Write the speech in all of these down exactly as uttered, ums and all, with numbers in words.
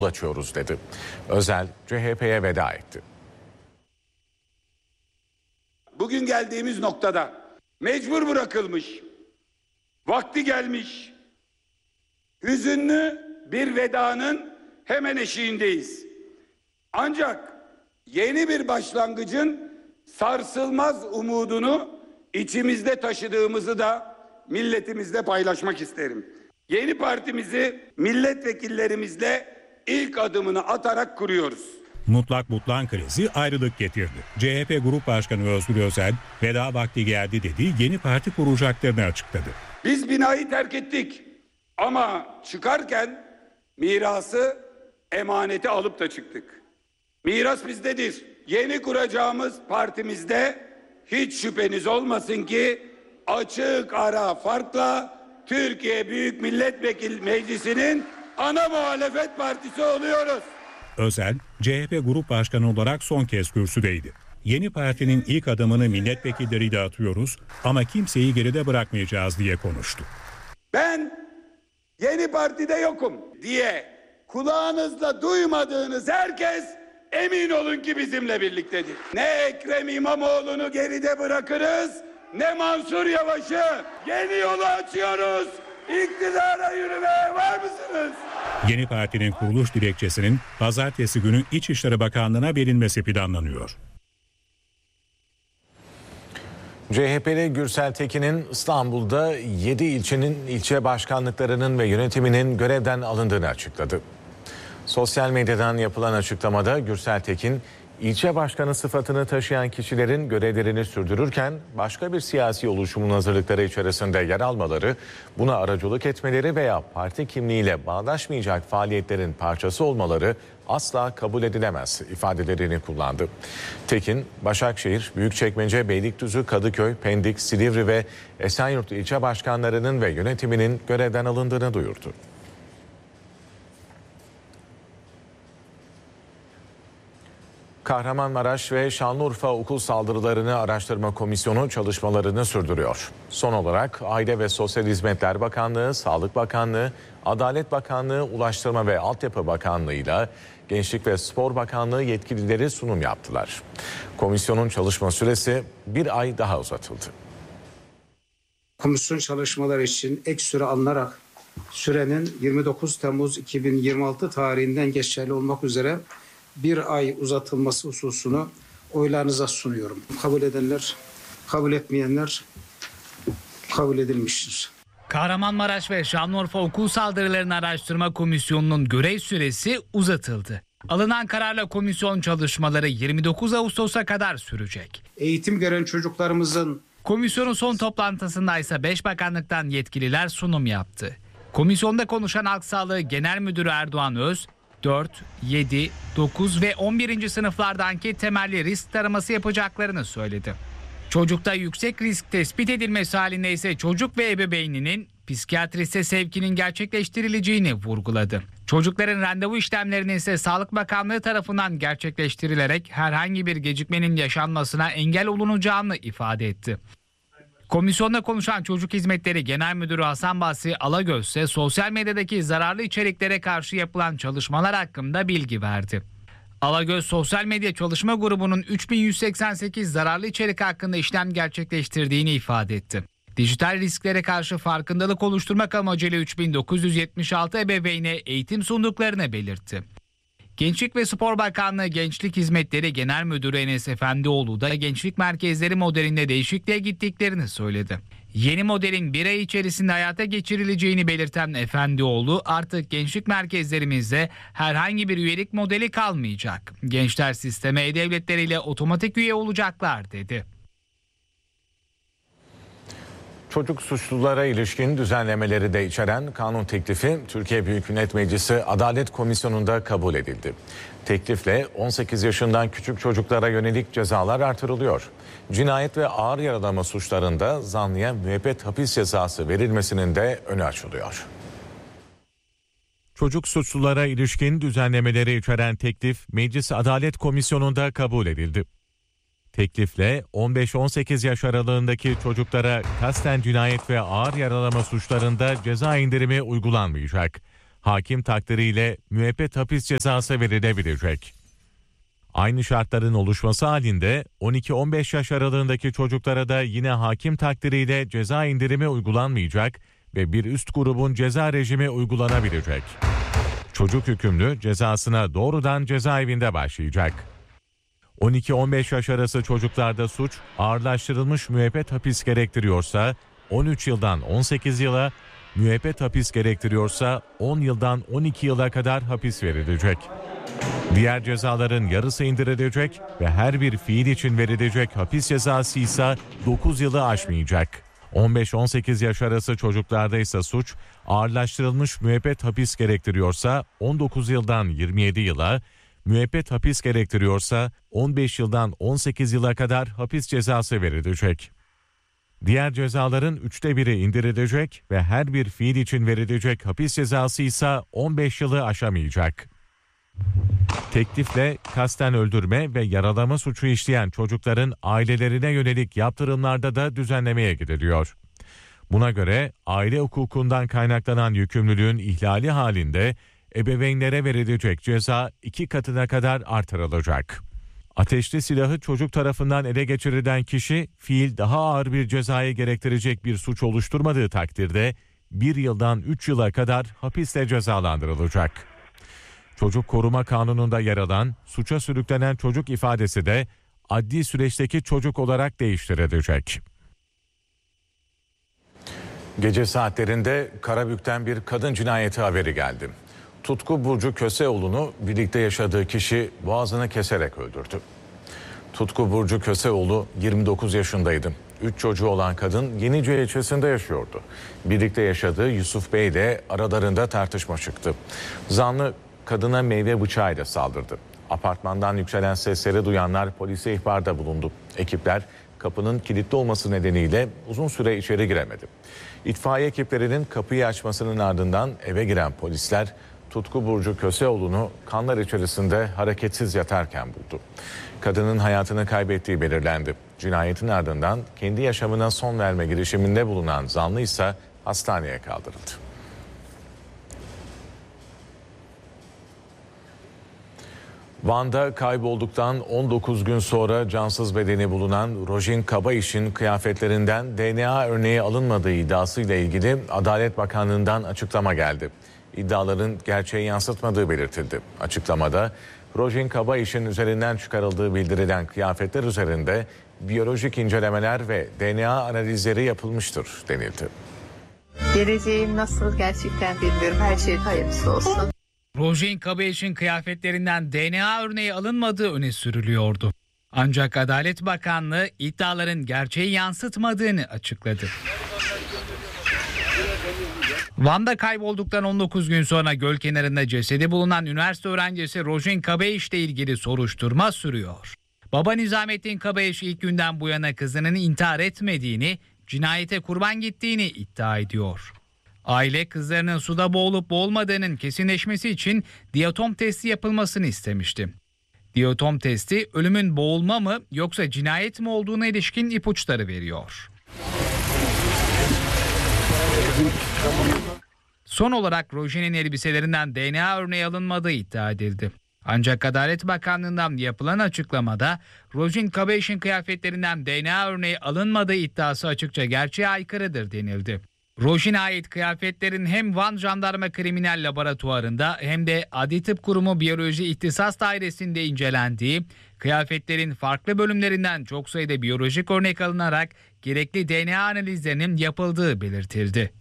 açıyoruz dedi. Özel C H P'ye veda etti. Bugün geldiğimiz noktada mecbur bırakılmış, vakti gelmiş, hüzünlü bir vedanın hemen eşiğindeyiz. Ancak yeni bir başlangıcın sarsılmaz umudunu içimizde taşıdığımızı da milletimizle paylaşmak isterim. Yeni partimizi milletvekillerimizle ilk adımını atarak kuruyoruz. Mutlak mutlan krizi ayrılık getirdi. C H P Grup Başkanı Özgür Özel veda vakti geldi dedi, yeni parti kuracaklarını açıkladı. Biz binayı terk ettik ama çıkarken mirası, emaneti alıp da çıktık. Miras bizdedir. Yeni kuracağımız partimizde hiç şüpheniz olmasın ki açık ara farkla Türkiye Büyük Millet Vekili Meclisi'nin ana muhalefet partisi oluyoruz. Özel, C H P Grup Başkanı olarak son kez kürsüdeydi. Yeni partinin ilk adımını milletvekilleriyle atıyoruz ama kimseyi geride bırakmayacağız diye konuştu. Ben yeni partide yokum diye kulağınızla duymadığınız herkes emin olun ki bizimle birliktedir. Ne Ekrem İmamoğlu'nu geride bırakırız, ne Mansur Yavaş'ı. Yeni yolu açıyoruz. İktidara yürümeye var mısınız? Yeni partinin kuruluş dilekçesinin pazartesi günü İçişleri Bakanlığı'na verilmesi planlanıyor. C H P'li Gürsel Tekin'in İstanbul'da yedi ilçenin ilçe başkanlıklarının ve yönetiminin görevden alındığını açıkladı. Sosyal medyadan yapılan açıklamada Gürsel Tekin, ilçe başkanı sıfatını taşıyan kişilerin görevlerini sürdürürken başka bir siyasi oluşumun hazırlıkları içerisinde yer almaları, buna aracılık etmeleri veya parti kimliğiyle bağdaşmayacak faaliyetlerin parçası olmaları asla kabul edilemez ifadelerini kullandı. Tekin, Başakşehir, Büyükçekmece, Beylikdüzü, Kadıköy, Pendik, Silivri ve Esenyurt ilçe başkanlarının ve yönetiminin görevden alındığını duyurdu. Kahramanmaraş ve Şanlıurfa okul saldırılarını araştırma komisyonu çalışmalarını sürdürüyor. Son olarak Aile ve Sosyal Hizmetler Bakanlığı, Sağlık Bakanlığı, Adalet Bakanlığı, Ulaştırma ve Altyapı Bakanlığı ile Gençlik ve Spor Bakanlığı yetkilileri sunum yaptılar. Komisyonun çalışma süresi bir ay daha uzatıldı. Komisyon çalışmaları için ek süre alınarak sürenin yirmi dokuz Temmuz iki bin yirmi altı tarihinden geçerli olmak üzere bir ay uzatılması hususunu oylarınıza sunuyorum. Kabul edenler, kabul etmeyenler kabul edilmiştir. Kahramanmaraş ve Şanlıurfa okul saldırılarını araştırma komisyonunun görev süresi uzatıldı. Alınan kararla komisyon çalışmaları yirmi dokuz Ağustos'a kadar sürecek. Eğitim gören çocuklarımızın... Komisyonun son toplantısında ise beş bakanlıktan yetkililer sunum yaptı. Komisyonda konuşan Halk Sağlığı Genel Müdürü Erdoğan Öz, dört, yedi, dokuz ve on birinci sınıflarda anket temelli risk taraması yapacaklarını söyledi. Çocukta yüksek risk tespit edilmesi halinde ise çocuk ve ebeveyninin psikiyatriste sevkinin gerçekleştirileceğini vurguladı. Çocukların randevu işlemlerinin ise Sağlık Bakanlığı tarafından gerçekleştirilerek herhangi bir gecikmenin yaşanmasına engel olunacağını ifade etti. Komisyonda konuşan Çocuk Hizmetleri Genel Müdürü Hasan Basri Alagöz ise sosyal medyadaki zararlı içeriklere karşı yapılan çalışmalar hakkında bilgi verdi. Alagöz, sosyal medya çalışma grubunun üç bin yüz seksen sekiz zararlı içerik hakkında işlem gerçekleştirdiğini ifade etti. Dijital risklere karşı farkındalık oluşturmak amacıyla üç bin dokuz yüz yetmiş altı ebeveyne eğitim sunduklarını belirtti. Gençlik ve Spor Bakanlığı Gençlik Hizmetleri Genel Müdürü Enes Efendioğlu da gençlik merkezleri modelinde değişikliğe gittiklerini söyledi. Yeni modelin bir ay içerisinde hayata geçirileceğini belirten Efendioğlu, artık gençlik merkezlerimizde herhangi bir üyelik modeli kalmayacak. Gençler sisteme e-devletleri ile otomatik üye olacaklar dedi. Çocuk suçlulara ilişkin düzenlemeleri de içeren kanun teklifi Türkiye Büyük Millet Meclisi Adalet Komisyonu'nda kabul edildi. Teklifle on sekiz yaşından küçük çocuklara yönelik cezalar artırılıyor. Cinayet ve ağır yaralama suçlarında zanlıya müebbet hapis cezası verilmesinin de önü açılıyor. Çocuk suçlulara ilişkin düzenlemeleri içeren teklif Meclis Adalet Komisyonu'nda kabul edildi. Teklifle on beş on sekiz yaş aralığındaki çocuklara kasten cinayet ve ağır yaralama suçlarında ceza indirimi uygulanmayacak. Hakim takdiriyle müebbet hapis cezası verilebilecek. Aynı şartların oluşması halinde on iki on beş yaş aralığındaki çocuklara da yine hakim takdiriyle ceza indirimi uygulanmayacak ve bir üst grubun ceza rejimi uygulanabilecek. Çocuk hükümlü cezasına doğrudan cezaevinde başlayacak. on iki on beş yaş arası çocuklarda suç ağırlaştırılmış müebbet hapis gerektiriyorsa on üç yıldan on sekiz yıla, müebbet hapis gerektiriyorsa on yıldan on iki yıla kadar hapis verilecek. Diğer cezaların yarısı indirilecek ve her bir fiil için verilecek hapis cezası ise dokuz yılı aşmayacak. on beş on sekiz yaş arası çocuklarda ise suç ağırlaştırılmış müebbet hapis gerektiriyorsa on dokuz yıldan yirmi yedi yıla, müebbet hapis gerektiriyorsa on beş yıldan on sekiz yıla kadar hapis cezası verilecek. Diğer cezaların üçte biri indirilecek ve her bir fiil için verilecek hapis cezası ise on beş yılı aşamayacak. Teklifle kasten öldürme ve yaralama suçu işleyen çocukların ailelerine yönelik yaptırımlarda da düzenlemeye gidiliyor. Buna göre aile hukukundan kaynaklanan yükümlülüğün ihlali halinde ebeveynlere verilecek ceza iki katına kadar artırılacak. Ateşli silahı çocuk tarafından ele geçirilen kişi fiil daha ağır bir cezayı gerektirecek bir suç oluşturmadığı takdirde bir yıldan üç yıla kadar hapisle cezalandırılacak. Çocuk Koruma Kanunu'nda yer alan suça sürüklenen çocuk ifadesi de adli süreçteki çocuk olarak değiştirilecek. Gece saatlerinde Karabük'ten bir kadın cinayeti haberi geldi. Tutku Burcu Köseoğlu'nu birlikte yaşadığı kişi boğazını keserek öldürdü. Tutku Burcu Köseoğlu yirmi dokuz yaşındaydı. Üç çocuğu olan kadın Yenice ilçesinde yaşıyordu. Birlikte yaşadığı Yusuf Bey ile aralarında tartışma çıktı. Zanlı kadına meyve bıçağıyla saldırdı. Apartmandan yükselen sesleri duyanlar polise ihbarda bulundu. Ekipler kapının kilitli olması nedeniyle uzun süre içeri giremedi. İtfaiye ekiplerinin kapıyı açmasının ardından eve giren polisler Tutku Burcu Köseoğlu'nu kanlar içerisinde hareketsiz yatarken buldu. Kadının hayatını kaybettiği belirlendi. Cinayetin ardından kendi yaşamına son verme girişiminde bulunan zanlı ise hastaneye kaldırıldı. Van'da kaybolduktan on dokuz gün sonra cansız bedeni bulunan Rojin Kabayiş'in kıyafetlerinden D N A örneği alınmadığı iddiasıyla ilgili Adalet Bakanlığı'ndan açıklama geldi. İddiaların gerçeği yansıtmadığı belirtildi. Açıklamada Rojin Kabayiş'in üzerinden çıkarıldığı bildirilen kıyafetler üzerinde biyolojik incelemeler ve D N A analizleri yapılmıştır denildi. Geleceğim nasıl gerçekten bilmiyorum. Her şey hayırlısı olsun. Rojin Kabayiş'in kıyafetlerinden D N A örneği alınmadığı öne sürülüyordu. Ancak Adalet Bakanlığı iddiaların gerçeği yansıtmadığını açıkladı. Van'da kaybolduktan on dokuz gün sonra göl kenarında cesedi bulunan üniversite öğrencisi Rojin Kabayiş ile ilgili soruşturma sürüyor. Baba Nizamettin Kabayiş ilk günden bu yana kızının intihar etmediğini, cinayete kurban gittiğini iddia ediyor. Aile kızlarının suda boğulup boğulmadığının kesinleşmesi için diatom testi yapılmasını istemişti. Diatom testi ölümün boğulma mı yoksa cinayet mi olduğuna ilişkin ipuçları veriyor. Son olarak Rojin'in elbiselerinden D N A örneği alınmadığı iddia edildi. Ancak Adalet Bakanlığı'ndan yapılan açıklamada Rojin Kabayiş'in kıyafetlerinden D N A örneği alınmadığı iddiası açıkça gerçeğe aykırıdır denildi. Rojin'e ait kıyafetlerin hem Van Jandarma Kriminal Laboratuvarı'nda hem de Adli Tıp Kurumu Biyoloji İhtisas Dairesi'nde incelendiği, kıyafetlerin farklı bölümlerinden çok sayıda biyolojik örnek alınarak gerekli D N A analizlerinin yapıldığı belirtildi.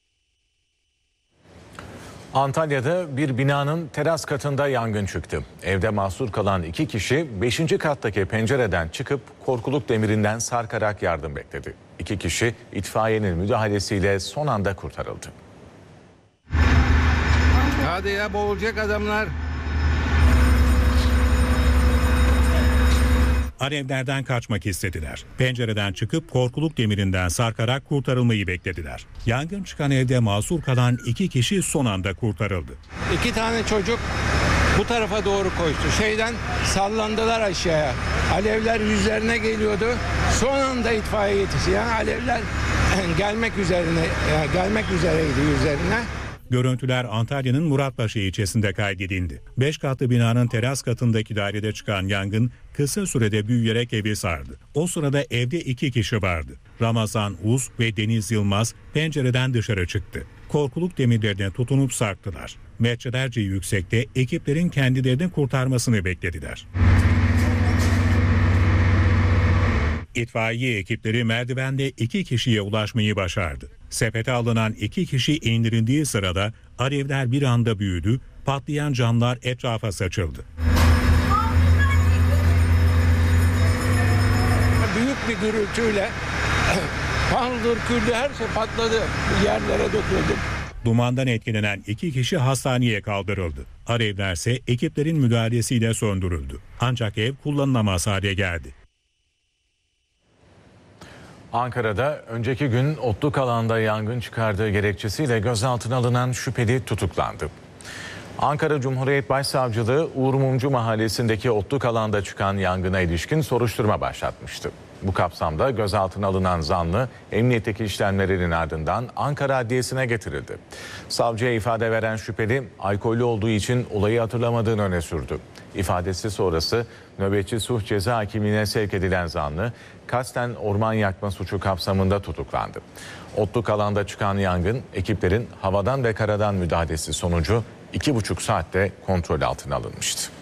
Antalya'da bir binanın teras katında yangın çıktı. Evde mahsur kalan iki kişi beşinci kattaki pencereden çıkıp korkuluk demirinden sarkarak yardım bekledi. İki kişi itfaiyenin müdahalesiyle son anda kurtarıldı. Hadi ya, boğulacak adamlar. Alevlerden kaçmak istediler. Pencereden çıkıp korkuluk demirinden sarkarak kurtarılmayı beklediler. Yangın çıkan evde mahsur kalan iki kişi son anda kurtarıldı. İki tane çocuk bu tarafa doğru koştu. Şeyden sallandılar aşağıya. Alevler yüzlerine geliyordu. Son anda itfaiye yetişti. Yani alevler gelmek üzerine, gelmek üzereydi yüzlerine. Görüntüler Antalya'nın Muratpaşa ilçesinde kaydedildi. Beş katlı binanın teras katındaki dairede çıkan yangın kısa sürede büyüyerek evi sardı. O sırada evde iki kişi vardı. Ramazan Uz ve Deniz Yılmaz pencereden dışarı çıktı. Korkuluk demirlerine tutunup sarktılar. Metrelerce yüksekte ekiplerin kendilerini kurtarmasını beklediler. İtfaiye ekipleri merdivende iki kişiye ulaşmayı başardı. Sepete alınan iki kişi indirildiği sırada alevler bir anda büyüdü, patlayan camlar etrafa saçıldı. Büyük bir gürültüyle paldır küldü her şey patladı, yerlere döküldü. Dumandan etkilenen iki kişi hastaneye kaldırıldı. Alevlerse ekiplerin müdahalesiyle söndürüldü. Ancak ev kullanılamaz hale geldi. Ankara'da önceki gün otluk alanda yangın çıkardığı gerekçesiyle gözaltına alınan şüpheli tutuklandı. Ankara Cumhuriyet Başsavcılığı Uğur Mumcu Mahallesi'ndeki otluk alanda çıkan yangına ilişkin soruşturma başlatmıştı. Bu kapsamda gözaltına alınan zanlı emniyetteki işlemlerinin ardından Ankara Adliyesi'ne getirildi. Savcıya ifade veren şüpheli alkollü olduğu için olayı hatırlamadığını öne sürdü. İfadesi sonrası nöbetçi suç ceza hakimliğine sevk edilen zanlı kasten orman yakma suçu kapsamında tutuklandı. Otluk alanda çıkan yangın ekiplerin havadan ve karadan müdahalesi sonucu iki buçuk saatte kontrol altına alınmıştı.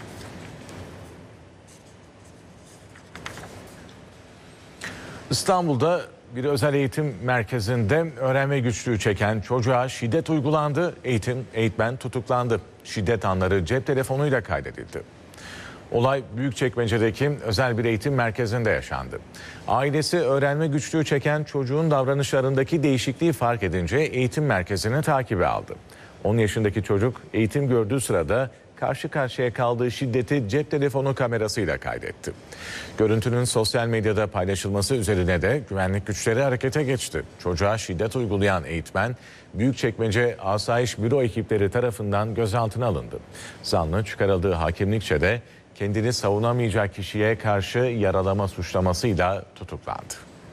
İstanbul'da bir özel eğitim merkezinde öğrenme güçlüğü çeken çocuğa şiddet uygulandı. Eğitim, eğitmen tutuklandı. Şiddet anları cep telefonuyla kaydedildi. Olay Büyükçekmece'deki özel bir eğitim merkezinde yaşandı. Ailesi öğrenme güçlüğü çeken çocuğun davranışlarındaki değişikliği fark edince eğitim merkezine takibe aldı. on yaşındaki çocuk eğitim gördüğü sırada karşı karşıya kaldığı şiddeti cep telefonu kamerasıyla kaydetti. Görüntünün sosyal medyada paylaşılması üzerine de güvenlik güçleri harekete geçti. Çocuğa şiddet uygulayan eğitmen Büyükçekmece Asayiş Büro ekipleri tarafından gözaltına alındı. Zanlı çıkarıldığı hakimlikçe de kendini savunamayacak kişiye karşı yaralama suçlamasıyla tutuklandı.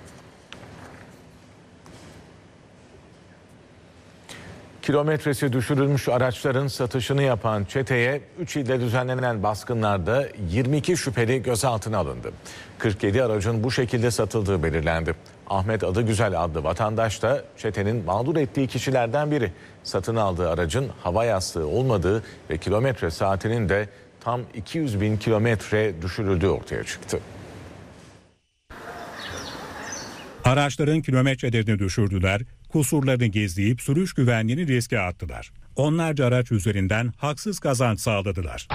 Kilometresi düşürülmüş araçların satışını yapan çeteye üç ilde düzenlenen baskınlarda yirmi iki şüpheli gözaltına alındı. kırk yedi aracın bu şekilde satıldığı belirlendi. Ahmet Adıgüzel adlı vatandaş da çetenin mağdur ettiği kişilerden biri. Satın aldığı aracın hava yastığı olmadığı ve kilometre saatinin de tam iki yüz bin kilometre düşürüldüğü ortaya çıktı. Araçların kilometrelerini düşürdüler, kusurlarını gizleyip sürüş güvenliğini riske attılar. Onlarca araç üzerinden haksız kazanç sağladılar.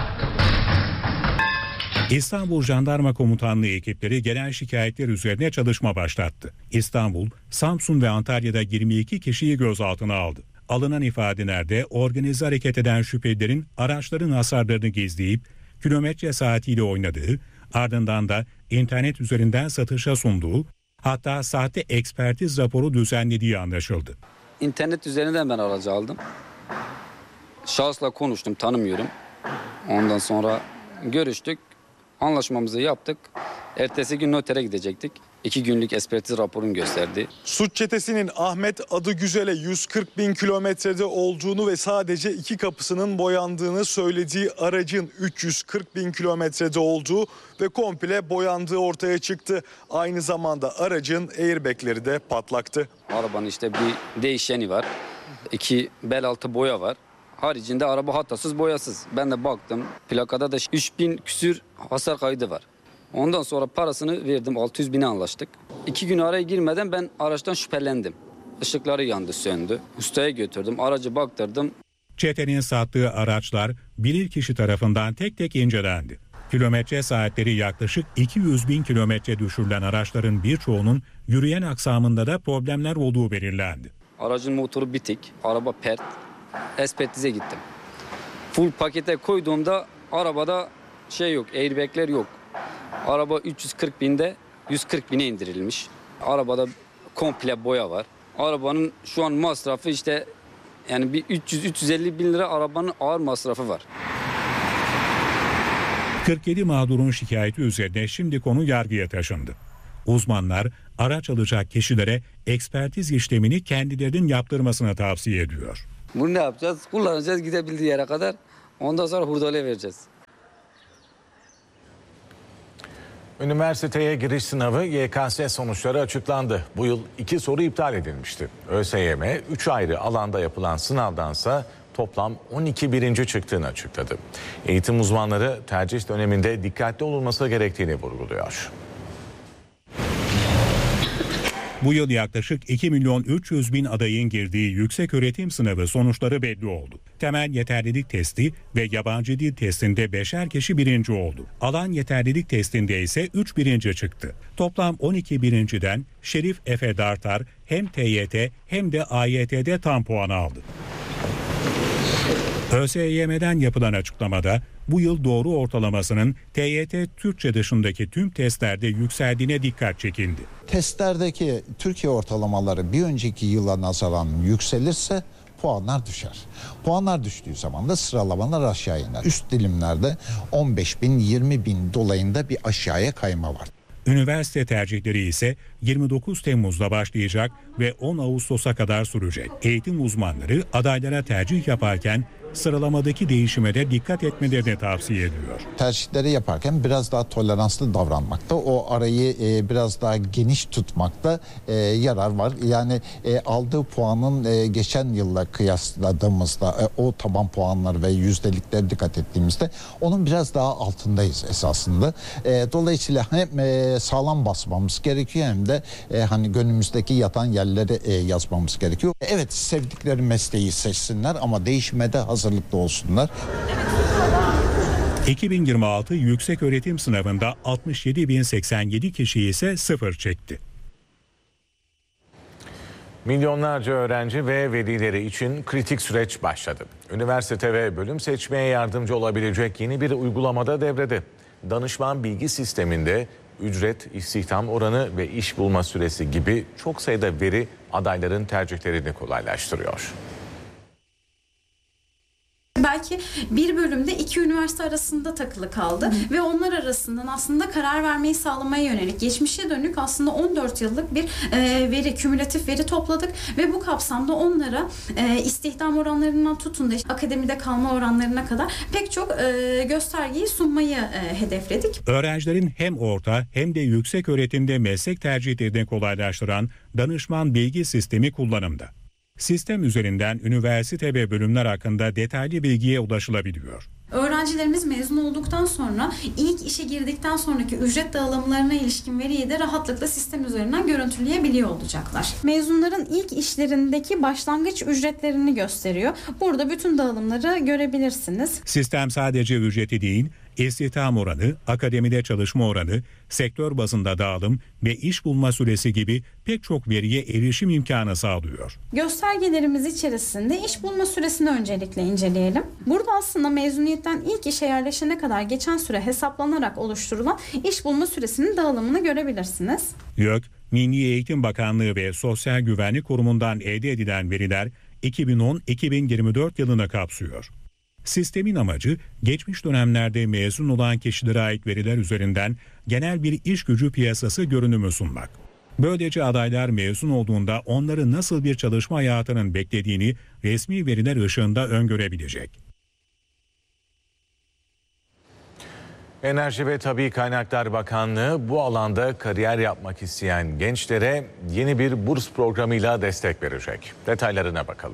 İstanbul Jandarma Komutanlığı ekipleri gelen şikayetler üzerine çalışma başlattı. İstanbul, Samsun ve Antalya'da yirmi iki kişiyi gözaltına aldı. Alınan ifadelerde organize hareket eden şüphelilerin araçların hasarlarını gizleyip kilometre saatiyle oynadığı, ardından da internet üzerinden satışa sunduğu, hatta sahte ekspertiz raporu düzenlediği anlaşıldı. İnternet üzerinden ben aracı aldım. Şahısla konuştum, tanımıyorum. Ondan sonra görüştük, anlaşmamızı yaptık. Ertesi gün notere gidecektik. İki günlük ekspertiz raporunu gösterdi. Suç çetesinin Ahmet Adıgüzel'e yüz kırk bin kilometrede olduğunu ve sadece iki kapısının boyandığını söylediği aracın üç yüz kırk bin kilometrede olduğu ve komple boyandığı ortaya çıktı. Aynı zamanda aracın airbagleri de patlaktı. Arabanın işte bir değişeni var. İki bel altı boya var. Haricinde araba hatasız boyasız. Ben de baktım, plakada da üç bin küsür hasar kaydı var. Ondan sonra parasını verdim, altı yüz bine anlaştık. İki gün araya girmeden ben araçtan şüphelendim. Işıkları yandı, söndü. Ustaya götürdüm, aracı baktırdım. Çetenin sattığı araçlar bilirkişi tarafından tek tek incelendi. Kilometre saatleri yaklaşık iki yüz bin kilometre düşürülen araçların birçoğunun yürüyen aksamında da problemler olduğu belirlendi. Aracın motoru bitik, araba pert. Ekspertize gittim. Full pakete koyduğumda arabada şey yok, airbagler yok. Araba üç yüz kırk binde yüz kırk bine indirilmiş. Arabada komple boya var. Arabanın şu an masrafı işte yani bir üç yüz üç yüz elli bin lira arabanın ağır masrafı var. kırk yedi mağdurun şikayeti üzerine şimdi konu yargıya taşındı. Uzmanlar araç alacak kişilere ekspertiz işlemini kendilerinin yaptırmasını tavsiye ediyor. Bunu ne yapacağız? Kullanacağız gidebildiği yere kadar. Ondan sonra hurdalaya vereceğiz. Üniversiteye giriş sınavı Y K S sonuçları açıklandı. Bu yıl iki soru iptal edilmişti. ÖSYM üç ayrı alanda yapılan sınavdansa toplam on iki birinci çıktığını açıkladı. Eğitim uzmanları tercih döneminde dikkatli olunması gerektiğini vurguluyor. Bu yıl yaklaşık iki milyon üç yüz bin adayın girdiği yükseköğretim sınavı sonuçları belli oldu. Temel yeterlilik testi ve yabancı dil testinde beşer kişi birinci oldu. Alan yeterlilik testinde ise üç birinci çıktı. Toplam on iki birinciden Şerif Efe Dartar hem T Y T hem de A Y T'de tam puan aldı. ÖSYM'den yapılan açıklamada bu yıl doğru ortalamasının T Y T Türkçe dışındaki tüm testlerde yükseldiğine dikkat çekildi. Testlerdeki Türkiye ortalamaları bir önceki yıla nazaran yükselirse puanlar düşer. Puanlar düştüğü zaman da sıralamalar aşağı iner. Üst dilimlerde on beş bin yirmi bin dolayında bir aşağıya kayma var. Üniversite tercihleri ise yirmi dokuz Temmuz'da başlayacak ve on Ağustos'a kadar sürecek. Eğitim uzmanları adaylara tercih yaparken sıralamadaki değişime de dikkat etmelerini tavsiye ediyor. Tercihleri yaparken biraz daha toleranslı davranmakta, o arayı e, biraz daha geniş tutmakta e, yarar var. Yani e, aldığı puanın e, geçen yılla kıyasladığımızda e, o taban puanları ve yüzdelikleri dikkat ettiğimizde onun biraz daha altındayız esasında. E, dolayısıyla hem e, sağlam basmamız gerekiyor hem de e, hani gönlümüzdeki yatan yerleri e, yazmamız gerekiyor. Evet, sevdikleri mesleği seçsinler ama değişime de hazırlıklı olsunlar. iki bin yirmi altı yükseköğretim sınavında altmış yedi bin seksen yedi kişi ise sıfır çekti. Milyonlarca öğrenci ve velileri için kritik süreç başladı. Üniversite ve bölüm seçmeye yardımcı olabilecek yeni bir uygulamada devrede. Danışman bilgi sisteminde ücret, istihdam oranı ve iş bulma süresi gibi çok sayıda veri adayların tercihlerini kolaylaştırıyor. Belki bir bölümde iki üniversite arasında takılı kaldı Hı. ve onlar arasından aslında karar vermeyi sağlamaya yönelik geçmişe dönük aslında on dört yıllık bir e, veri, kümülatif veri topladık ve bu kapsamda onlara e, istihdam oranlarından tutun da işte, akademide kalma oranlarına kadar pek çok e, göstergeyi sunmayı e, hedefledik. Öğrencilerin hem orta hem de yüksek öğretimde meslek tercihlerini kolaylaştıran danışman bilgi sistemi kullanımda. Sistem üzerinden üniversite ve bölümler hakkında detaylı bilgiye ulaşılabiliyor. Öğrencilerimiz mezun olduktan sonra ilk işe girdikten sonraki ücret dağılımlarına ilişkin veriyi de rahatlıkla sistem üzerinden görüntüleyebiliyor olacaklar. Mezunların ilk işlerindeki başlangıç ücretlerini gösteriyor. Burada bütün dağılımları görebilirsiniz. Sistem sadece ücreti değil, istihdam oranı, akademide çalışma oranı, sektör bazında dağılım ve iş bulma süresi gibi pek çok veriye erişim imkanı sağlıyor. Göstergelerimiz içerisinde iş bulma süresini öncelikle inceleyelim. Burada aslında mezuniyetten ilk işe yerleşene kadar geçen süre hesaplanarak oluşturulan iş bulma süresinin dağılımını görebilirsiniz. YÖK, Milli Eğitim Bakanlığı ve Sosyal Güvenlik Kurumu'ndan elde edilen veriler iki bin on iki bin yirmi dört yılını kapsıyor. Sistemin amacı geçmiş dönemlerde mezun olan kişilere ait veriler üzerinden genel bir iş gücü piyasası görünümü sunmak. Böylece adaylar mezun olduğunda onları nasıl bir çalışma hayatının beklediğini resmi veriler ışığında öngörebilecek. Enerji ve Tabii Kaynaklar Bakanlığı bu alanda kariyer yapmak isteyen gençlere yeni bir burs programıyla destek verecek. Detaylarına bakalım.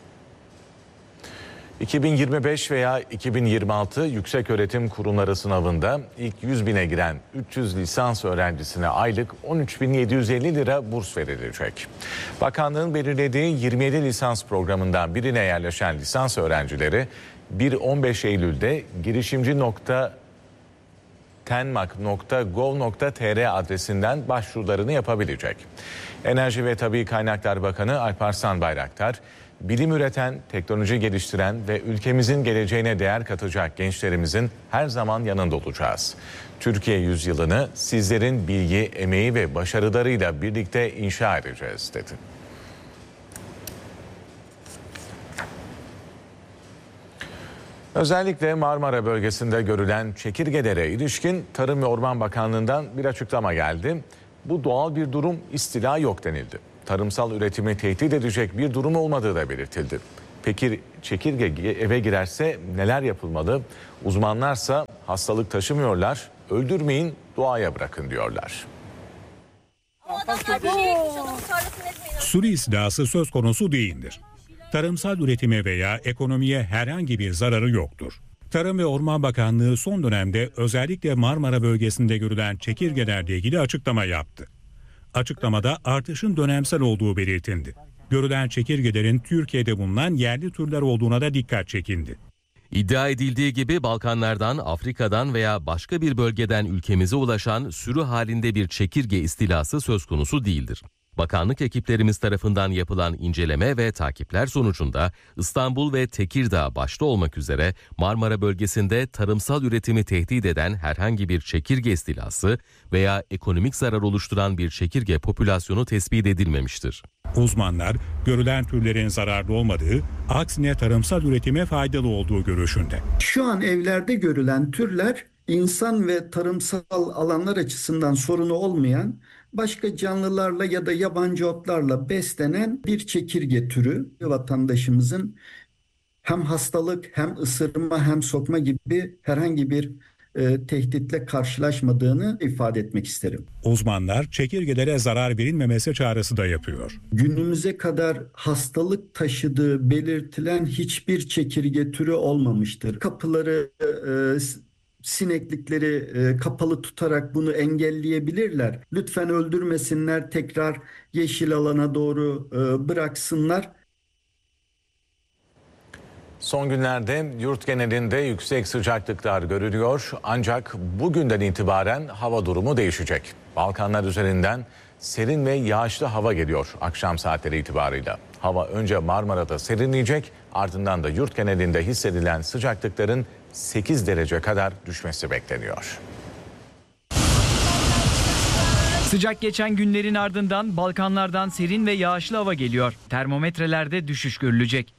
iki bin yirmi beş veya iki bin yirmi altı yükseköğretim kurumları sınavında ilk yüz bine giren üç yüz lisans öğrencisine aylık on üç bin yedi yüz elli lira burs verilecek. Bakanlığın belirlediği yirmi yedi lisans programından birine yerleşen lisans öğrencileri bir on beş Eylül'de girişimci nokta tenmak nokta gov nokta tr adresinden başvurularını yapabilecek. Enerji ve Tabii Kaynaklar Bakanı Alparslan Bayraktar, bilim üreten, teknoloji geliştiren ve ülkemizin geleceğine değer katacak gençlerimizin her zaman yanında olacağız. Türkiye yüzyılını sizlerin bilgi, emeği ve başarılarıyla birlikte inşa edeceğiz dedi. Özellikle Marmara bölgesinde görülen çekirgelere ilişkin Tarım ve Orman Bakanlığı'ndan bir açıklama geldi. Bu doğal bir durum, istila yok denildi. Tarımsal üretimi tehdit edecek bir durum olmadığı da belirtildi. Peki çekirge eve girerse neler yapılmalı? Uzmanlarsa hastalık taşımıyorlar, öldürmeyin, doğaya bırakın diyorlar. Sürü istilası söz konusu değildir. Tarımsal üretime veya ekonomiye herhangi bir zararı yoktur. Tarım ve Orman Bakanlığı son dönemde özellikle Marmara bölgesinde görülen çekirgelerle ilgili açıklama yaptı. Açıklamada artışın dönemsel olduğu belirtildi. Görülen çekirgelerin Türkiye'de bulunan yerli türler olduğuna da dikkat çekildi. İddia edildiği gibi Balkanlardan, Afrika'dan veya başka bir bölgeden ülkemize ulaşan sürü halinde bir çekirge istilası söz konusu değildir. Bakanlık ekiplerimiz tarafından yapılan inceleme ve takipler sonucunda İstanbul ve Tekirdağ başta olmak üzere Marmara bölgesinde tarımsal üretimi tehdit eden herhangi bir çekirge istilası veya ekonomik zarar oluşturan bir çekirge popülasyonu tespit edilmemiştir. Uzmanlar görülen türlerin zararlı olmadığı, aksine tarımsal üretime faydalı olduğu görüşünde. Şu an evlerde görülen türler insan ve tarımsal alanlar açısından sorunu olmayan, başka canlılarla ya da yabancı otlarla beslenen bir çekirge türü. Vatandaşımızın hem hastalık hem ısırma hem sokma gibi herhangi bir e, tehditle karşılaşmadığını ifade etmek isterim. Uzmanlar çekirgelere zarar verilmemesi çağrısı da yapıyor. Günümüze kadar hastalık taşıdığı belirtilen hiçbir çekirge türü olmamıştır. Kapıları e, sineklikleri e, kapalı tutarak bunu engelleyebilirler. Lütfen öldürmesinler, tekrar yeşil alana doğru e, bıraksınlar. Son günlerde yurt genelinde yüksek sıcaklıklar görülüyor. Ancak bugünden itibaren hava durumu değişecek. Balkanlar üzerinden serin ve yağışlı hava geliyor akşam saatleri itibarıyla. Hava önce Marmara'da serinleyecek, ardından da yurt genelinde hissedilen sıcaklıkların sekiz derece kadar düşmesi bekleniyor. Sıcak geçen günlerin ardından Balkanlardan serin ve yağışlı hava geliyor. Termometrelerde düşüş görülecek.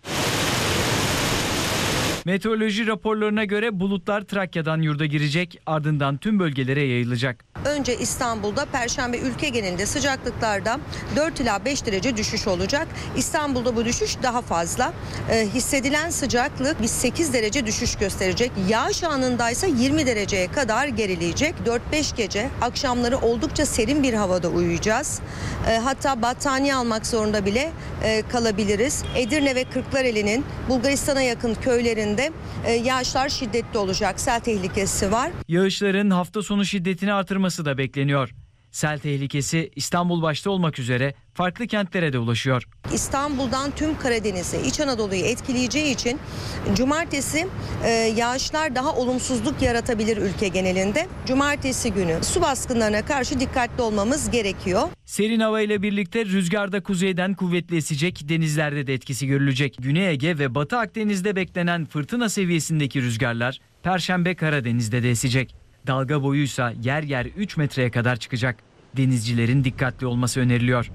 Meteoroloji raporlarına göre bulutlar Trakya'dan yurda girecek, ardından tüm bölgelere yayılacak. Önce İstanbul'da Perşembe ülke genelinde sıcaklıklarda dört ila beş derece düşüş olacak. İstanbul'da bu düşüş daha fazla. Ee, hissedilen sıcaklık bir sekiz derece düşüş gösterecek. Yağış anındaysa yirmi dereceye kadar gerileyecek. dört beş gece akşamları oldukça serin bir havada uyuyacağız. Ee, hatta battaniye almak zorunda bile e, kalabiliriz. Edirne ve Kırklareli'nin Bulgaristan'a yakın köylerinde e, yağışlar şiddetli olacak. Sel tehlikesi var. Yağışların hafta sonu şiddetini artırması da bekleniyor. Sel tehlikesi İstanbul başta olmak üzere farklı kentlere de ulaşıyor. İstanbul'dan tüm Karadeniz'e, İç Anadolu'yu etkileyeceği için cumartesi e, yağışlar daha olumsuzluk yaratabilir ülke genelinde. Cumartesi günü su baskınlarına karşı dikkatli olmamız gerekiyor. Serin hava ile birlikte rüzgarda kuzeyden kuvvetli esecek, denizlerde de etkisi görülecek. Güney Ege ve Batı Akdeniz'de beklenen fırtına seviyesindeki rüzgarlar Perşembe Karadeniz'de de esecek. Dalga boyuysa yer yer üç metreye kadar çıkacak. Denizcilerin dikkatli olması öneriliyor.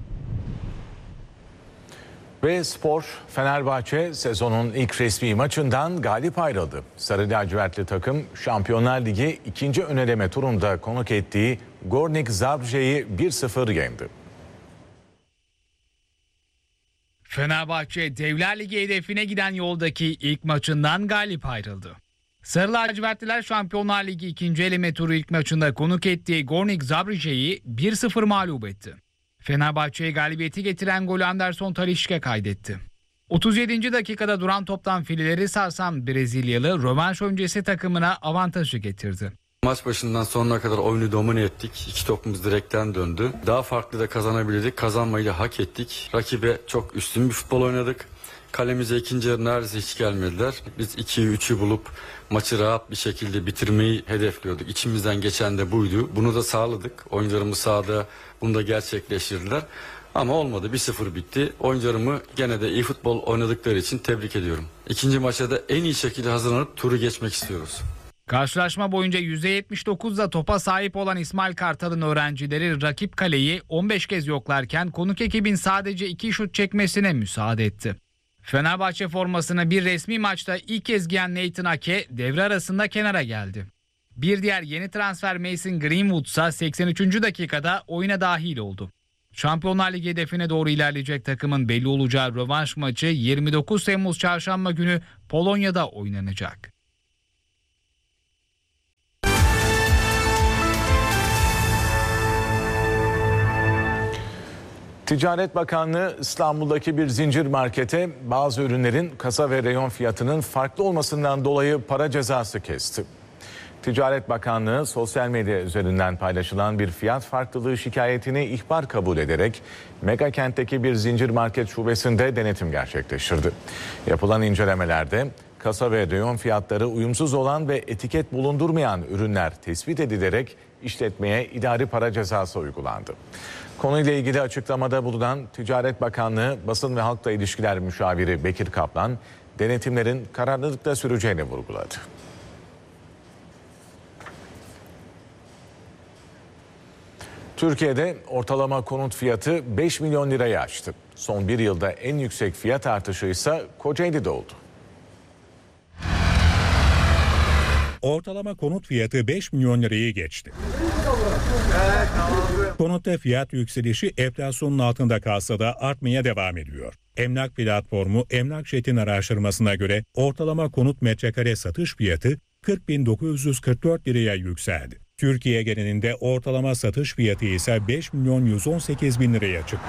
Ve spor, Fenerbahçe sezonun ilk resmi maçından galip ayrıldı. Sarı lacivertli takım Şampiyonlar Ligi ikinci ön eleme turunda konuk ettiği Gornik Zabrze'yi bir sıfır yendi. Fenerbahçe Devler Ligi hedefine giden yoldaki ilk maçından galip ayrıldı. Sarı lacivertliler Şampiyonlar Ligi ikinci eleme turu ilk maçında konuk ettiği Gornik Zabrze'yi bir sıfır mağlup etti. Fenerbahçe'ye galibiyeti getiren golü Anderson Talisca kaydetti. otuz yedinci dakikada duran toptan fileleri sarsan Brezilyalı rövanş öncesi takımına avantajı getirdi. Maç başından sonuna kadar oyunu domine ettik. İki topumuz direkten döndü. Daha farklı da kazanabilirdik. Kazanmayı da hak ettik. Rakibe çok üstün bir futbol oynadık. Kalemize ikinci yarı neredeyse hiç gelmediler. Biz ikiyi üçü bulup maçı rahat bir şekilde bitirmeyi hedefliyorduk. İçimizden geçen de buydu. Bunu da sağladık. Oyuncularımız sahada bunu da gerçekleştirdiler. Ama olmadı. bir sıfır bitti. Oyuncularımı gene de iyi futbol oynadıkları için tebrik ediyorum. İkinci maça da en iyi şekilde hazırlanıp turu geçmek istiyoruz. Karşılaşma boyunca yüzde yetmiş dokuzda topa sahip olan İsmail Kartal'ın öğrencileri rakip kaleyi on beş kez yoklarken konuk ekibin sadece iki şut çekmesine müsaade etti. Fenerbahçe formasını bir resmi maçta ilk kez giyen Nathan Ake devre arasında kenara geldi. Bir diğer yeni transfer Mason Greenwood ise seksen üçüncü dakikada oyuna dahil oldu. Şampiyonlar Ligi hedefine doğru ilerleyecek takımın belli olacağı rövanş maçı yirmi dokuz Temmuz Çarşamba günü Polonya'da oynanacak. Ticaret Bakanlığı İstanbul'daki bir zincir markete bazı ürünlerin kasa ve reyon fiyatının farklı olmasından dolayı para cezası kesti. Ticaret Bakanlığı sosyal medya üzerinden paylaşılan bir fiyat farklılığı şikayetini ihbar kabul ederek Megakent'teki bir zincir market şubesinde denetim gerçekleştirdi. Yapılan incelemelerde kasa ve reyon fiyatları uyumsuz olan ve etiket bulundurmayan ürünler tespit edilerek işletmeye idari para cezası uygulandı. Konuyla ilgili açıklamada bulunan Ticaret Bakanlığı Basın ve Halkla İlişkiler Müşaviri Bekir Kaplan, denetimlerin kararlılıkla süreceğini vurguladı. Türkiye'de ortalama konut fiyatı beş milyon lirayı aştı. Son bir yılda en yüksek fiyat artışı ise Kocaeli'de oldu. Ortalama konut fiyatı beş milyon lirayı geçti. Konutta fiyat yükselişi enflasyonun altında kalsa da artmaya devam ediyor. Emlak platformu Emlakjet'in araştırmasına göre ortalama konut metrekare satış fiyatı kırk bin dokuz yüz kırk dört liraya yükseldi. Türkiye genelinde ortalama satış fiyatı ise beş milyon yüz on sekiz bin liraya çıktı.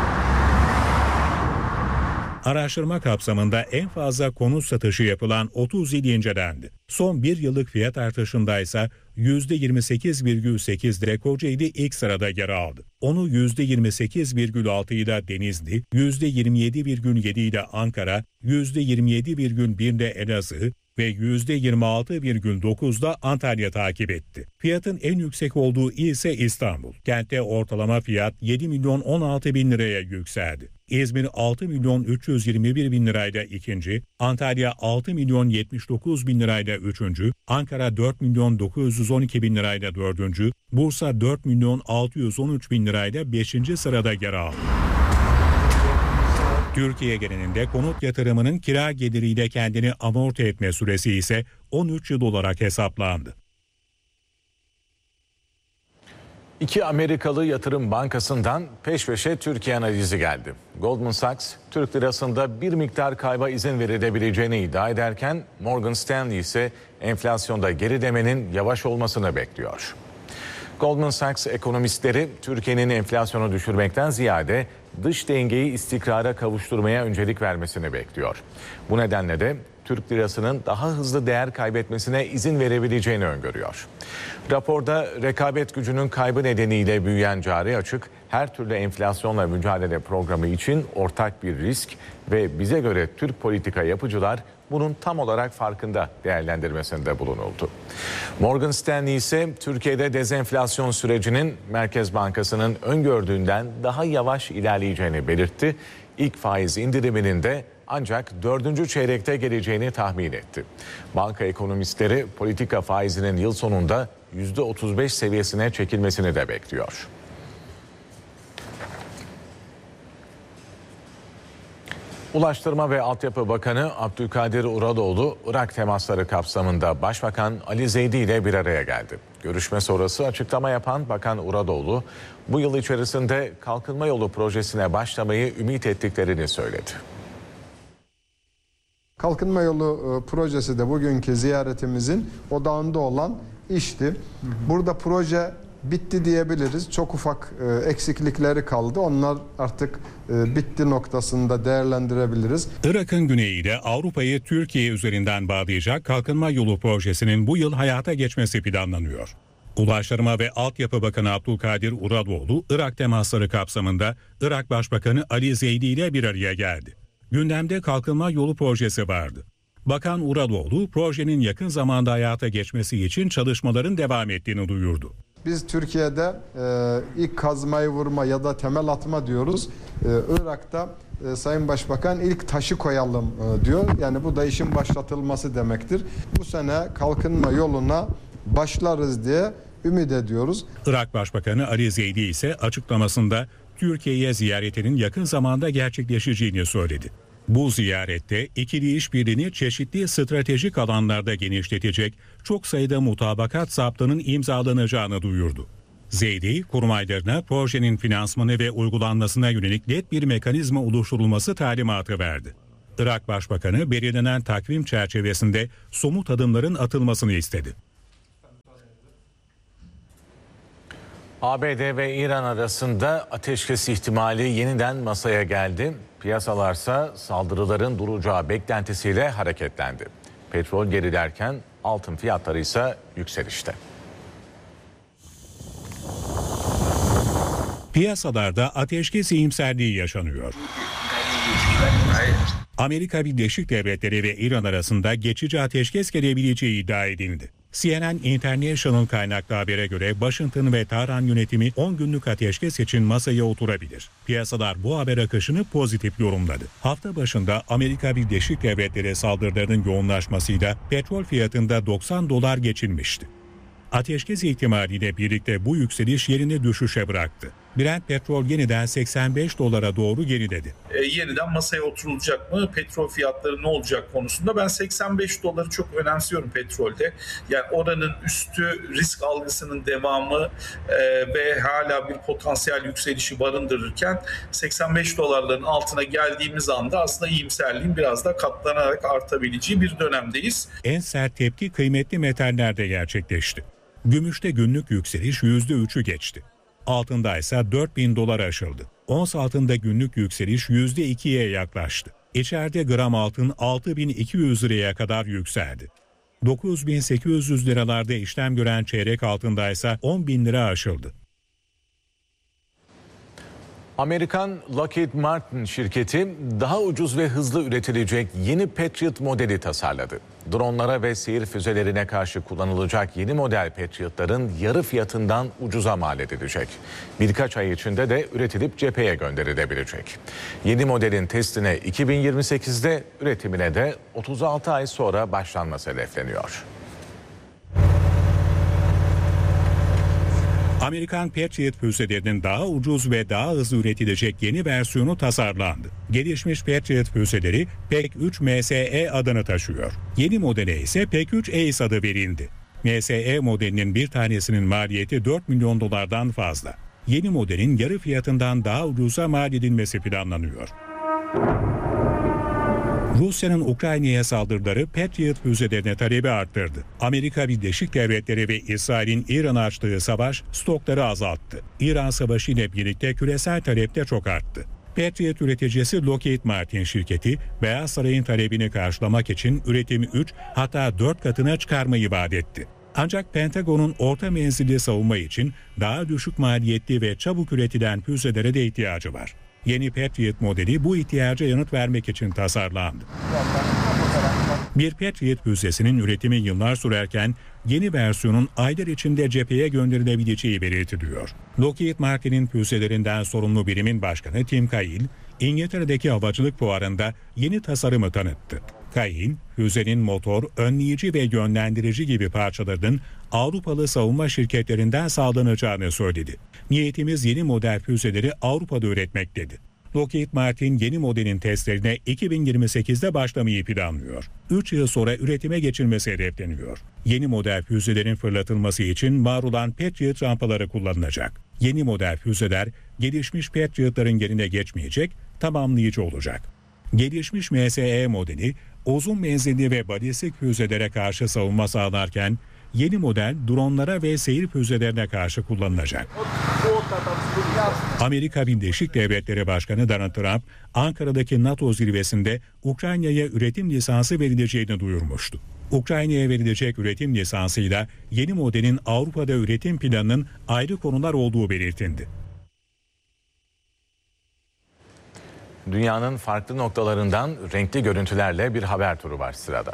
Araştırma kapsamında en fazla konut satışı yapılan otuz il incelendi. Son bir yıllık fiyat artışında ise yüzde yirmi sekiz virgül sekiz ile Kocaeli ilk sırada yer aldı. Onu yüzde yirmi sekiz virgül altı ile Denizli, yüzde yirmi yedi virgül yedi ile Ankara, yüzde yirmi yedi virgül bir ile Elazığ ve yüzde yirmi altı virgül dokuzda Antalya takip etti. Fiyatın en yüksek olduğu il ise İstanbul. Kentte ortalama fiyat yedi milyon on altı bin liraya yükseldi. İzmir altı milyon üç yüz yirmi bir bin lirayla ikinci, Antalya altı milyon yetmiş dokuz bin lirayla üçüncü, Ankara dört milyon dokuz yüz on iki bin lirayla dördüncü, Bursa dört milyon altı yüz on üç bin lirayla beşinci sırada yer aldı. Türkiye genelinde konut yatırımının kira geliriyle kendini amorti etme süresi ise on üç yıl olarak hesaplandı. İki Amerikalı yatırım bankasından peş peşe Türkiye analizi geldi. Goldman Sachs, Türk lirasında bir miktar kayba izin verilebileceğini iddia ederken Morgan Stanley ise enflasyonda gerilemenin yavaş olmasını bekliyor. Goldman Sachs ekonomistleri Türkiye'nin enflasyonu düşürmekten ziyade dış dengeyi istikrara kavuşturmaya öncelik vermesini bekliyor. Bu nedenle de Türk lirasının daha hızlı değer kaybetmesine izin verebileceğini öngörüyor. Raporda rekabet gücünün kaybı nedeniyle büyüyen cari açık, her türlü enflasyonla mücadele programı için ortak bir risk ve bize göre Türk politika yapıcılar bunun tam olarak farkında değerlendirmesinde bulunuldu. Morgan Stanley ise Türkiye'de dezenflasyon sürecinin Merkez Bankası'nın öngördüğünden daha yavaş ilerleyeceğini belirtti. İlk faiz indiriminin de ancak dördüncü çeyrekte geleceğini tahmin etti. Banka ekonomistleri politika faizinin yıl sonunda yüzde otuz beş seviyesine çekilmesini de bekliyor. Ulaştırma ve Altyapı Bakanı Abdülkadir Uraloğlu, Irak temasları kapsamında Başbakan Ali Zeydi ile bir araya geldi. Görüşme sonrası açıklama yapan Bakan Uraloğlu, bu yıl içerisinde Kalkınma Yolu projesine başlamayı ümit ettiklerini söyledi. Kalkınma Yolu projesi de bugünkü ziyaretimizin odağında olan işti. Burada proje bitti diyebiliriz. Çok ufak eksiklikleri kaldı. Onlar artık bitti noktasında değerlendirebiliriz. Irak'ın güneyiyle Avrupa'yı Türkiye üzerinden bağlayacak Kalkınma Yolu projesinin bu yıl hayata geçmesi planlanıyor. Ulaştırma ve Altyapı Bakanı Abdülkadir Uraloğlu, Irak temasları kapsamında Irak Başbakanı Ali Zeydi ile bir araya geldi. Gündemde Kalkınma Yolu projesi vardı. Bakan Uraloğlu, projenin yakın zamanda hayata geçmesi için çalışmaların devam ettiğini duyurdu. Biz Türkiye'de e, ilk kazmayı vurma ya da temel atma diyoruz. E, Irak'ta e, Sayın Başbakan ilk taşı koyalım e, diyor. Yani bu da işin başlatılması demektir. Bu sene kalkınma yoluna başlarız diye ümit ediyoruz. Irak Başbakanı Ali Zeydi ise açıklamasında Türkiye'ye ziyaretinin yakın zamanda gerçekleşeceğini söyledi. Bu ziyarette ikili işbirliğini çeşitli stratejik alanlarda genişletecek çok sayıda mutabakat zaptının imzalanacağını duyurdu. Zeydi, kurmaylarına projenin finansmanı ve uygulanmasına yönelik net bir mekanizma oluşturulması talimatı verdi. Irak Başbakanı belirlenen takvim çerçevesinde somut adımların atılmasını istedi. A B D ve İran arasında ateşkes ihtimali yeniden masaya geldi. Piyasalarsa saldırıların duracağı beklentisiyle hareketlendi. Petrol gerilerken altın fiyatları ise yükselişte. Piyasalarda ateşkes iyimserliği yaşanıyor. Amerika Birleşik Devletleri ve İran arasında geçici ateşkes gelebileceği iddia edildi. C N N International kaynaklı habere göre Washington ve Tahran yönetimi on günlük ateşkes için masaya oturabilir. Piyasalar bu haber akışını pozitif yorumladı. Hafta başında Amerika Birleşik Devletleri saldırılarının yoğunlaşmasıyla petrol fiyatında doksan dolar geçilmişti. Ateşkes ihtimaliyle birlikte bu yükseliş yerini düşüşe bıraktı. Brent petrol yeniden seksen beş dolara doğru geriledi. E, yeniden masaya oturulacak mı? Petrol fiyatları ne olacak konusunda ben seksen beş doları çok önemsiyorum petrolde. Yani oranın üstü risk algısının devamı e, ve hala bir potansiyel yükselişi barındırırken seksen beş dolarların altına geldiğimiz anda aslında iyimserliğin biraz da katlanarak artabileceği bir dönemdeyiz. En sert tepki kıymetli metallerde gerçekleşti. Gümüşte günlük yükseliş yüzde üçü geçti. Altında ise dört bin dolar aşıldı. Ons altında günlük yükseliş yüzde ikiye yaklaştı. İçeride gram altın altı bin iki yüz liraya kadar yükseldi. dokuz bin sekiz yüz liralarda işlem gören çeyrek altında ise on bin lira aşıldı. Amerikan Lockheed Martin şirketi daha ucuz ve hızlı üretilecek yeni Patriot modeli tasarladı. Dronlara ve seyir füzelerine karşı kullanılacak yeni model Patriot'ların yarı fiyatından ucuza mal edilecek. Birkaç ay içinde de üretilip cepheye gönderilebilecek. Yeni modelin testine iki bin yirmi sekizde, üretimine de otuz altı ay sonra başlanması hedefleniyor. Amerikan Patriot füzelerinin daha ucuz ve daha hızlı üretilecek yeni versiyonu tasarlandı. Gelişmiş Patriot füzeleri P E C üç M S E adını taşıyor. Yeni modele ise P E C üç Ace adı verildi. M S E modelinin bir tanesinin maliyeti dört milyon dolardan fazla. Yeni modelin yarı fiyatından daha ucuza mal edilmesi planlanıyor. Rusya'nın Ukrayna'ya saldırıları Patriot füzelerine talebi arttırdı. Amerika Birleşik Devletleri ve İsrail'in İran'a açtığı savaş stokları azalttı. İran savaşı ile birlikte küresel talep de çok arttı. Patriot üreticisi Lockheed Martin şirketi, Beyaz Saray'ın talebini karşılamak için üretimi üç hatta dört katına çıkarmayı vaat etti. Ancak Pentagon'un orta menzilli savunma için daha düşük maliyetli ve çabuk üretilen füzelere de ihtiyacı var. Yeni Patriot modeli bu ihtiyaca yanıt vermek için tasarlandı. Bir Patriot füzesinin üretimi yıllar sürerken yeni versiyonun aylar içinde cepheye gönderilebileceği belirtiliyor. Lockheed Martin'in füzelerinden sorumlu birimin başkanı Tim Kail, İngiltere'deki havacılık fuarında yeni tasarımı tanıttı. Kail, füzenin motor, önleyici ve yönlendirici gibi parçalarının Avrupalı savunma şirketlerinden sağlanacağını söyledi. Niyetimiz yeni model füzeleri Avrupa'da üretmek dedi. Lockheed Martin yeni modelin testlerine iki bin yirmi sekizde başlamayı planlıyor. üç yıl sonra üretime geçilmesi hedefleniyor. Yeni model füzelerin fırlatılması için var olan Patriot rampaları kullanılacak. Yeni model füzeler gelişmiş Patriot'ların yerine geçmeyecek, tamamlayıcı olacak. Gelişmiş M S E modeli uzun menzilli ve balistik füzelere karşı savunma sağlarken yeni model dronlara ve seyir füzelerine karşı kullanılacak. Amerika Birleşik Devletleri Başkanı Donald Trump, Ankara'daki NATO zirvesinde Ukrayna'ya üretim lisansı verileceğini duyurmuştu. Ukrayna'ya verilecek üretim lisansıyla yeni modelin Avrupa'da üretim planının ayrı konular olduğu belirtildi. Dünyanın farklı noktalarından renkli görüntülerle bir haber turu var sırada.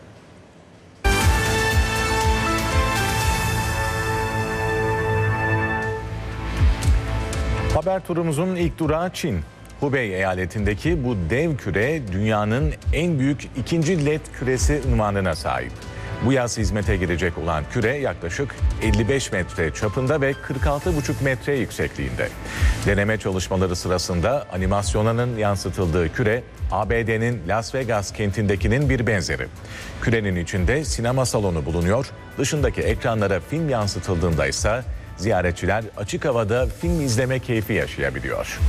Haber turumuzun ilk durağı Çin. Hubei eyaletindeki bu dev küre dünyanın en büyük ikinci led küresi unvanına sahip. Bu yaz hizmete girecek olan küre yaklaşık elli beş metre çapında ve kırk altı buçuk metre yüksekliğinde. Deneme çalışmaları sırasında animasyonların yansıtıldığı küre A B D'nin Las Vegas kentindekinin bir benzeri. Kürenin içinde sinema salonu bulunuyor, dışındaki ekranlara film yansıtıldığında ise ziyaretçiler açık havada film izleme keyfi yaşayabiliyor.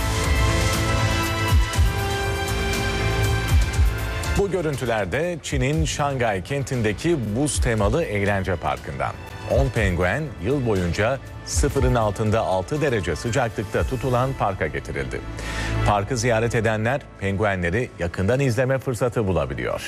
Bu görüntülerde Çin'in Şangay kentindeki buz temalı eğlence parkından. on penguen yıl boyunca sıfırın altında altı derece sıcaklıkta tutulan parka getirildi. Parkı ziyaret edenler penguenleri yakından izleme fırsatı bulabiliyor.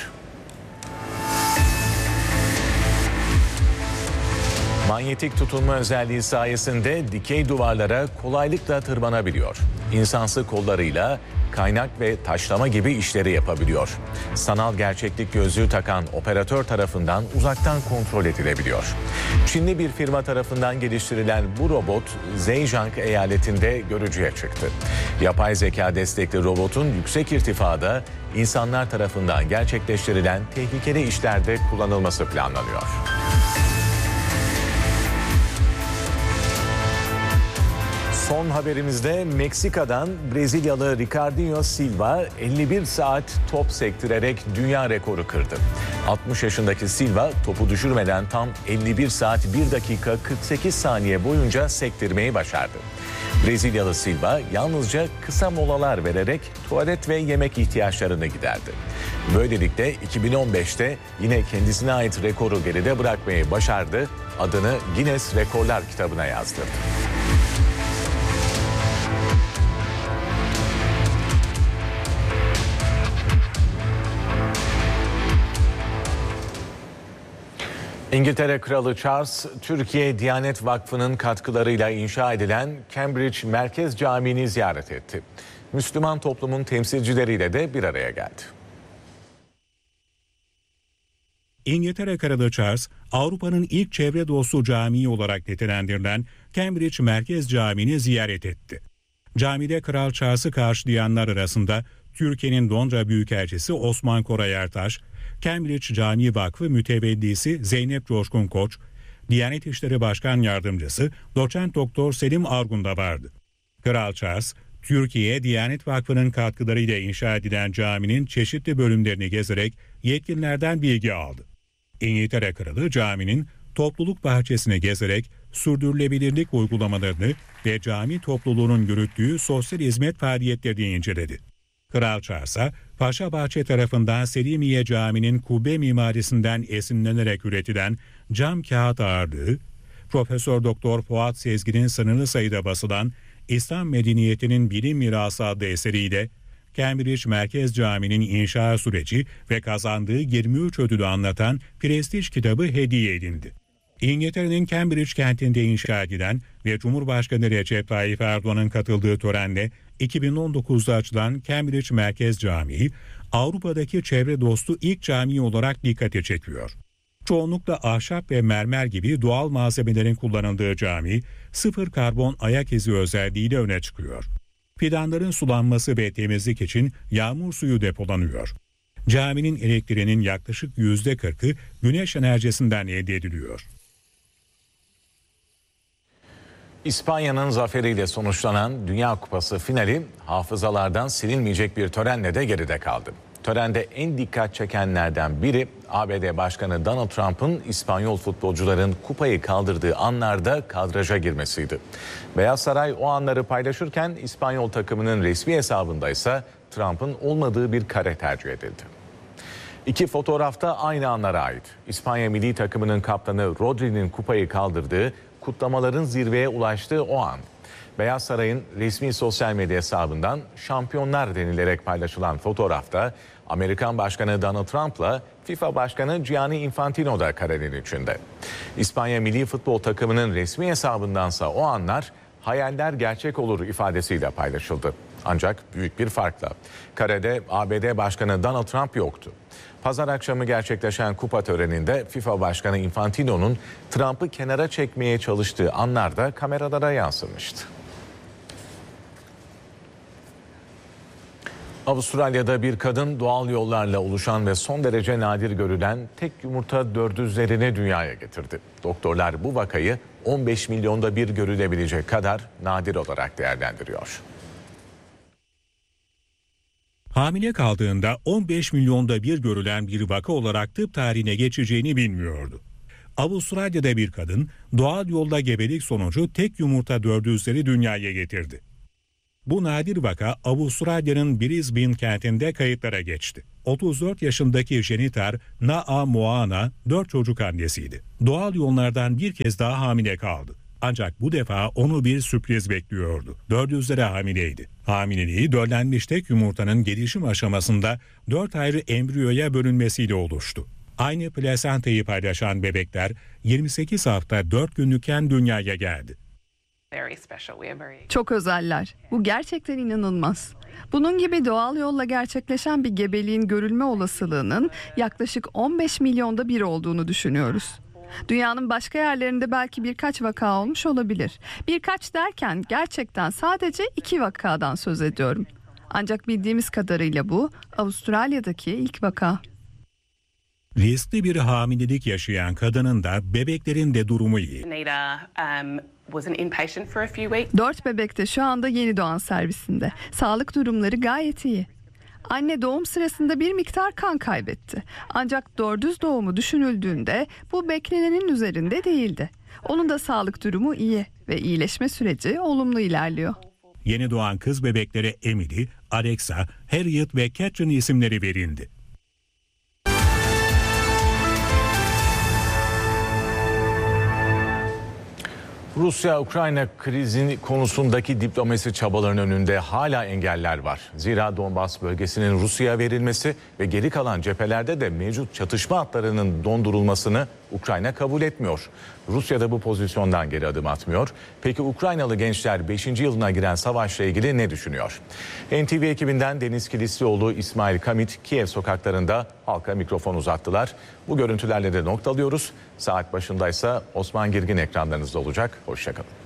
Manyetik tutunma özelliği sayesinde dikey duvarlara kolaylıkla tırmanabiliyor. İnsansı kollarıyla kaynak ve taşlama gibi işleri yapabiliyor. Sanal gerçeklik gözlüğü takan operatör tarafından uzaktan kontrol edilebiliyor. Çinli bir firma tarafından geliştirilen bu robot Zhejiang eyaletinde görücüye çıktı. Yapay zeka destekli robotun yüksek irtifada insanlar tarafından gerçekleştirilen tehlikeli işlerde kullanılması planlanıyor. Son haberimizde Meksika'dan Brezilyalı Ricardinho Silva elli bir saat top sektirerek dünya rekoru kırdı. altmış yaşındaki Silva topu düşürmeden tam elli bir saat bir dakika kırk sekiz saniye boyunca sektirmeyi başardı. Brezilyalı Silva yalnızca kısa molalar vererek tuvalet ve yemek ihtiyaçlarını giderdi. Böylelikle iki bin on beşte yine kendisine ait rekoru geride bırakmayı başardı. Adını Guinness Rekorlar kitabına yazdırdı. İngiltere Kralı Charles, Türkiye Diyanet Vakfı'nın katkılarıyla inşa edilen Cambridge Merkez Camii'ni ziyaret etti. Müslüman toplumun temsilcileriyle de bir araya geldi. İngiltere Kralı Charles, Avrupa'nın ilk çevre dostu camii olarak nitelendirilen Cambridge Merkez Camii'ni ziyaret etti. Camide Kral Charles'ı karşılayanlar arasında Türkiye'nin Londra Büyükelçisi Osman Koray Ertaş, Cambridge Camii Vakfı mütevellisi Zeynep Coşkun Koç, Diyanet İşleri Başkan Yardımcısı Doçent Doktor Selim Argun da vardı. Kral Charles, Türkiye Diyanet Vakfı'nın katkılarıyla inşa edilen caminin çeşitli bölümlerini gezerek yetkililerden bilgi aldı. İngiltere Kralı caminin topluluk bahçesini gezerek sürdürülebilirlik uygulamalarını ve cami topluluğunun yürüttüğü sosyal hizmet faaliyetlerini inceledi. Kral Charles'a Paşabahçe tarafından Selimiye Camii'nin kubbe mimarisinden esinlenerek üretilen cam kağıt ağırlığı, Profesör Doktor Fuat Sezgin'in sınırlı sayıda basılan İslam Medeniyeti'nin Bilim Mirası adlı eseriyle Cambridge Merkez Camii'nin inşa süreci ve kazandığı yirmi üç ödülü anlatan prestij kitabı hediye edildi. İngiltere'nin Cambridge kentinde inşa edilen ve Cumhurbaşkanı Recep Tayyip Erdoğan'ın katıldığı törenle iki bin on dokuzda açılan Cambridge Merkez Camii, Avrupa'daki çevre dostu ilk cami olarak dikkate çekiyor. Çoğunlukla ahşap ve mermer gibi doğal malzemelerin kullanıldığı cami, sıfır karbon ayak izi özelliğiyle öne çıkıyor. Fidanların sulanması ve temizlik için yağmur suyu depolanıyor. Caminin elektriğinin yaklaşık yüzde kırkı güneş enerjisinden elde ediliyor. İspanya'nın zaferiyle sonuçlanan Dünya Kupası finali hafızalardan silinmeyecek bir törenle de geride kaldı. Törende en dikkat çekenlerden biri A B D Başkanı Donald Trump'ın İspanyol futbolcuların kupayı kaldırdığı anlarda kadraja girmesiydi. Beyaz Saray o anları paylaşırken İspanyol takımının resmi hesabında ise Trump'ın olmadığı bir kare tercih edildi. İki fotoğrafta aynı anlara ait. İspanya milli takımının kaptanı Rodri'nin kupayı kaldırdığı, kutlamaların zirveye ulaştığı o an. Beyaz Saray'ın resmi sosyal medya hesabından şampiyonlar denilerek paylaşılan fotoğrafta Amerikan Başkanı Donald Trump'la FIFA Başkanı Gianni Infantino da karenin içinde. İspanya milli futbol takımının resmi hesabındansa o anlar hayaller gerçek olur ifadesiyle paylaşıldı. Ancak büyük bir farkla. Karede A B D Başkanı Donald Trump yoktu. Pazar akşamı gerçekleşen kupa töreninde FIFA Başkanı Infantino'nun Trump'ı kenara çekmeye çalıştığı anlar da kameralara yansımıştı. Avustralya'da bir kadın doğal yollarla oluşan ve son derece nadir görülen tek yumurta dördüzlerini dünyaya getirdi. Doktorlar bu vakayı on beş milyonda bir görülebilecek kadar nadir olarak değerlendiriyor. Hamile kaldığında on beş milyonda bir görülen bir vaka olarak tıp tarihine geçeceğini bilmiyordu. Avustralya'da bir kadın doğal yolda gebelik sonucu tek yumurta dördüzleri dünyaya getirdi. Bu nadir vaka Avustralya'nın Brisbane kentinde kayıtlara geçti. otuz dört yaşındaki jenitor Naa Moana dört çocuk annesiydi. Doğal yollardan bir kez daha hamile kaldı. Ancak bu defa onu bir sürpriz bekliyordu. Dördüzlere hamileydi. Hamileliği döllenmiş tek yumurtanın gelişim aşamasında dört ayrı embriyoya bölünmesiyle oluştu. Aynı plasentayı paylaşan bebekler yirmi sekiz hafta dört günlükken dünyaya geldi. Çok özeller. Bu gerçekten inanılmaz. Bunun gibi doğal yolla gerçekleşen bir gebeliğin görülme olasılığının yaklaşık on beş milyonda bir olduğunu düşünüyoruz. Dünyanın başka yerlerinde belki birkaç vaka olmuş olabilir. Birkaç derken gerçekten sadece iki vakadan söz ediyorum. Ancak bildiğimiz kadarıyla bu Avustralya'daki ilk vaka. Riskli bir hamilelik yaşayan kadının da bebeklerin de durumu iyi. Dört bebek de şu anda yeni doğan servisinde. Sağlık durumları gayet iyi. Anne doğum sırasında bir miktar kan kaybetti. Ancak dördüz doğumu düşünüldüğünde bu beklenenin üzerinde değildi. Onun da sağlık durumu iyi ve iyileşme süreci olumlu ilerliyor. Yeni doğan kız bebeklere Emily, Alexa, Harriet ve Catherine isimleri verildi. Rusya-Ukrayna krizi konusundaki diplomasi çabalarının önünde hala engeller var. Zira Donbas bölgesinin Rusya'ya verilmesi ve geri kalan cephelerde de mevcut çatışma hatlarının dondurulmasını Ukrayna kabul etmiyor. Rusya da bu pozisyondan geri adım atmıyor. Peki Ukraynalı gençler beşinci yılına giren savaşla ilgili ne düşünüyor? N T V ekibinden Deniz Kilislioğlu, İsmail Kamit, Kiev sokaklarında halka mikrofon uzattılar. Bu görüntülerle de noktalıyoruz. Saat başındaysa Osman Girgin ekranlarınızda olacak. Hoşçakalın.